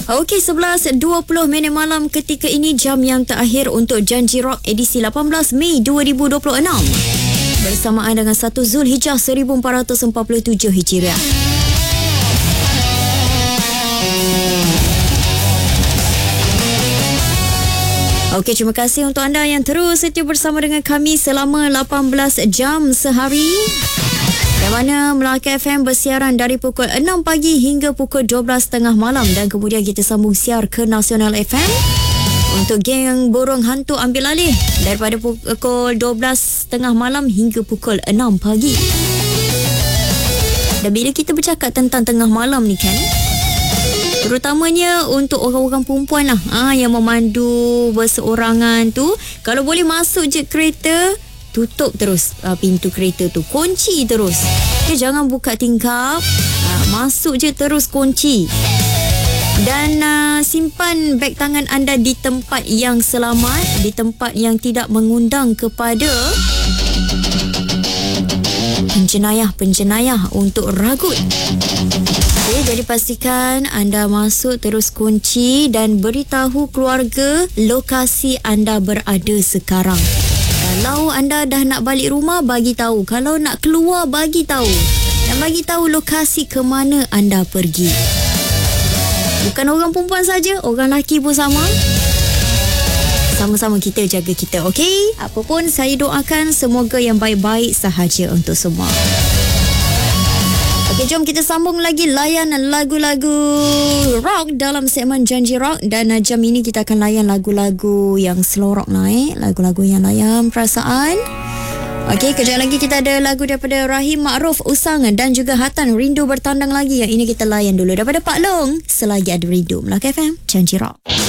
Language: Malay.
Okey, 11.20 malam ketika ini jam yang terakhir untuk Janji Rock edisi 18 Mei 2026. Bersamaan dengan 1 Zulhijjah 1447 Hijriah. Okey, terima kasih untuk anda yang terus setia bersama dengan kami selama 18 jam sehari. Yang mana Melaka FM bersiaran dari pukul 6 pagi hingga pukul 12.30 malam. Dan kemudian kita sambung siar ke Nasional FM untuk geng Borong Hantu ambil alih daripada pukul 12.30 malam hingga pukul 6 pagi. Dan bila kita bercakap tentang tengah malam ni kan, terutamanya untuk orang-orang perempuan lah, yang memandu berseorangan tu, kalau boleh masuk je kereta, tutup terus pintu kereta tu, kunci terus. Jangan buka tingkap, masuk je terus kunci. Dan simpan beg tangan anda di tempat yang selamat, di tempat yang tidak mengundang kepada penjenayah untuk ragut. Okay, jadi pastikan anda masuk terus kunci dan beritahu keluarga lokasi anda berada sekarang. Kalau anda dah nak balik rumah, bagi tahu. Kalau nak keluar, bagi tahu. Dan bagi tahu lokasi ke mana anda pergi. Bukan orang perempuan saja, orang lelaki pun sama. Sama-sama kita jaga kita, okey? Apapun saya doakan semoga yang baik-baik sahaja untuk semua. Okey, jom kita sambung lagi layan lagu-lagu rock dalam segmen Janji Rock. Dan jam ini kita akan layan lagu-lagu yang slow rock naik, lagu-lagu yang layan perasaan. Okey, kejap lagi kita ada lagu daripada Rahim Ma'ruf, Usang dan juga Hatan, Rindu Bertandang Lagi. Yang ini kita layan dulu daripada Pak Long, Selagi Ada Rindu. Melaka FM, Janji Rock.